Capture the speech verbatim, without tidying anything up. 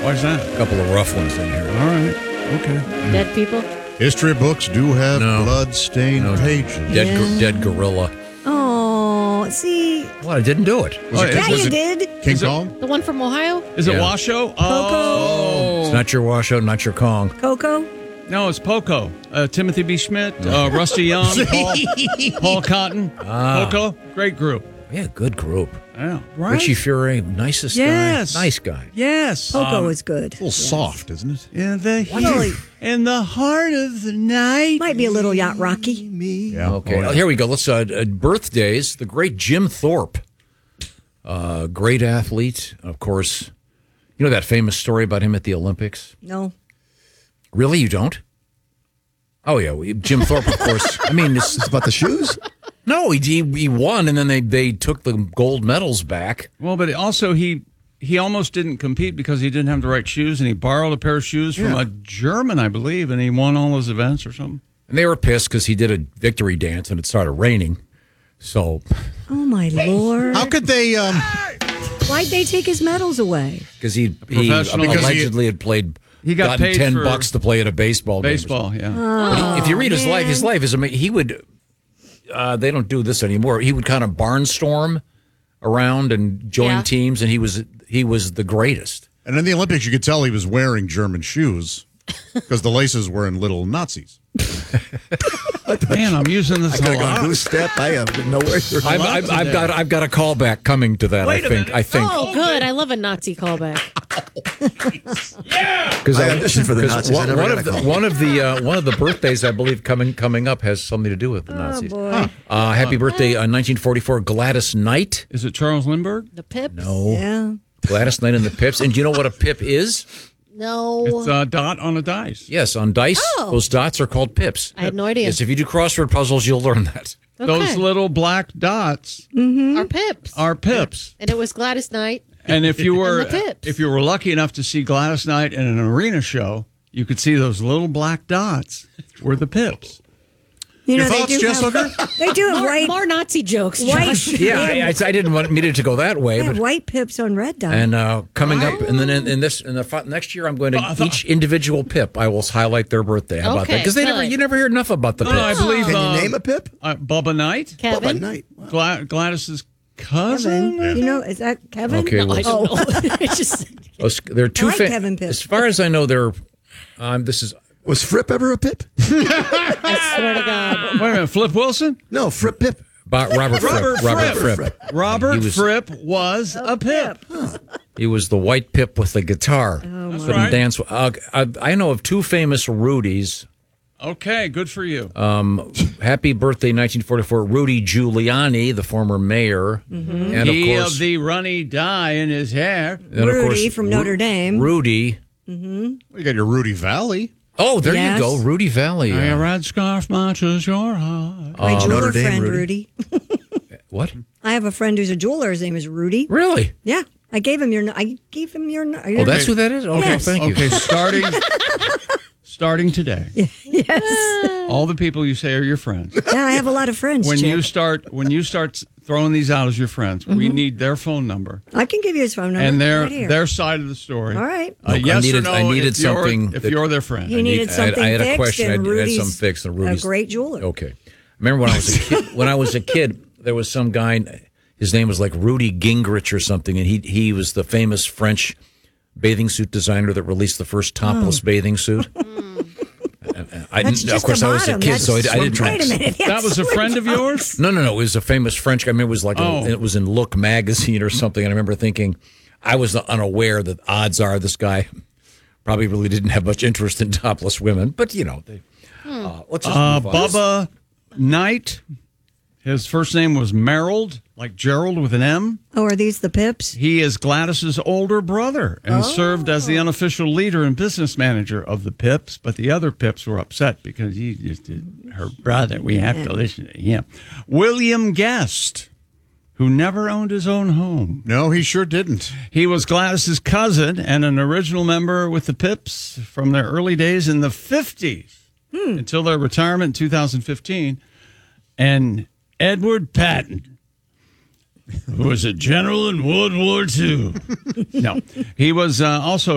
Why's that? A couple of rough ones in here. All right. Okay. Dead people? History books do have No. blood-stained No. pages. Dead, Yeah. gor- dead gorilla. Oh, see. Well, I didn't do it. Was it- Yeah, was you it- did. King Is it- Kong? The one from Ohio? Is it Yeah. Washoe? Oh. It's not your washout, not your Kong. Coco? No, it's Poco. Uh, Timothy B. Schmidt, uh, Rusty Young, Paul, Paul Cotton. Ah. Poco, great group. Yeah, good group. Yeah. Right? Richie Fury, nicest Yes. guy. Nice guy. Yes. Poco Um, is good. A little soft, isn't it? In the Well, heat, in the heart of the night. Might be a little yacht rocky. Yeah. Okay, Oh, yeah. here we go. Let's uh, uh, birthdays. The great Jim Thorpe, uh, great athlete, of course. You know that famous story about him at the Olympics? No. Really, you don't? Oh yeah, we- Jim Thorpe, of course. I mean, it's, It's about the shoes? no, he, he he won, and then they they took the gold medals back. Well, but also he he almost didn't compete because he didn't have the right shoes, and he borrowed a pair of shoes from Yeah. a German, I believe, and he won all those events or something. And they were pissed because he did a victory dance and it started raining. So, Oh, my Lord. How could they? Um, Why'd they take his medals away? because he, he professional- Because he- allegedly had played, He got gotten paid ten for bucks to play at a baseball game. or Baseball, yeah. something. If you read his life, his life is amazing. He would, uh, they don't do this anymore. He would kind of barnstorm around and join Yeah. teams, and he was he was the greatest. and in the Olympics, you could tell he was wearing German shoes because the laces were in little Nazis. Man, I'm using this I a could have lot. gone goose step. I have no way. I've, I've, I've got I've got a callback coming to that. Wait I a think minute. I think Oh, good. I love a Nazi callback. because I auditioned for the Nazis. I One, never one got of a the call. one of the uh, one of the birthdays I believe coming coming up has something to do with the Nazis. Uh, happy birthday, uh, nineteen forty-four, Gladys Knight. Is it Charles Lindbergh? The Pips? No, Yeah. Gladys Knight and the Pips. And do you know what a pip is? No. It's a dot on a dice. Yes, on dice, Oh. those dots are called pips. I had no idea. Yes, if you do crossword puzzles, you'll learn that. Okay. Those little black dots Our Pips. are pips. And it was Gladys Knight. And if you were And the Pips. if you were lucky enough to see Gladys Knight in an arena show, you could see those little black dots were the pips. You know, Your they thoughts, do Jess have, Hooker? they do have More, white, more Nazi jokes. white, Josh. Yeah, I, I, I didn't want me to go that way, they have but white pips on red dot. and uh, coming up, and then in, in this in the fi- next year, I'm going to I thought- each individual pip. I will highlight their birthday. How about that? Okay, Because they never good. you never hear enough about the No, I pips. believe Can uh, you name a pip? uh, Bubba Knight, Kevin. Bubba Knight. Wow. Gla- Gladys's cousin. Kevin. You know, is that Kevin? Okay, No, well, I don't know. It's just, oh, there are two. I like Kevin Pipp. As far as I know, there. Um, this is Was Fripp ever a pip? I swear to God. Wait a minute, Flip Wilson. No, Fripp Pip. Bo- Robert Fripp. Robert Robert Fripp. Fripp. Robert He was- Fripp was a pip. He was the white pip with the guitar. That's Couldn't right. dance. Uh, I, I know of two famous Rudies. Okay, good for you. Happy birthday, nineteen forty-four, Rudy Giuliani, the former mayor, and of he course, of the runny dye in his hair. and of Rudy course, from Notre Dame. Rudy. You got your Rudy Valley. Oh, there Yes. you go, Rudy Valley. A uh, red scarf matches your heart. My jeweler Notre Dame friend, Rudy. Rudy. what? I have a friend who's a jeweler. His name is Rudy. Really? Yeah. I gave him your. I gave him your. Oh, that's who that is. Okay, Yes. thank you. Okay, starting starting today. Yes. All the people you say are your friends. Yeah, I have a lot of friends. When Chip. you start when you start throwing these out as your friends, we need their phone number I can give you his phone number. and their right here. their side of the story. All right. Uh, Look, I yes needed- or no? I needed if you're- something If that- you're their friend, He needed I had- something I had a fixed, question. and I had Rudy's some fixed, and Rudy's a great jeweler. Okay. I remember when I was a kid. When I was a kid, there was some guy. His name was like Rudy Gingrich or something, and he he was the famous French bathing suit designer that released the first topless bathing suit. I That's didn't, of just course, the I was a bottom. kid, so I, That's- I didn't. Wait a minute. that was a friend of yours. No, no, no. It was a famous French guy. I mean, it was like Oh. a, it was in Look magazine or something. And I remember thinking, I was unaware that odds are this guy probably really didn't have much interest in topless women. But you know, they, uh, let's just Uh, move on. Bubba Knight. His first name was Merrill, like Gerald with an M. Oh, are these the pips? He is Gladys's older brother and served as the unofficial leader and business manager of the Pips. But the other Pips were upset because he just did her brother. We have to listen to him. William Guest, who never owned his own home. No, he sure didn't. He was Gladys's cousin and an original member with the Pips from their early days in the fifties until their retirement in two thousand fifteen. And Edward Patton, who was a general in World War Two. No, he was uh, also